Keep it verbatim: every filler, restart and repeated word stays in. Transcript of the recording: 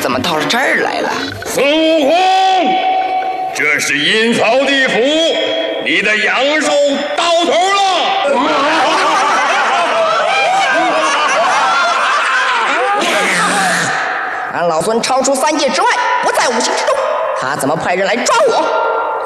怎么到了这儿来了？ 孙悟空，这是阴曹地府，你的阳寿到头了。 俺老孙超出三界之外，不在五行之中，他怎么派人来抓我？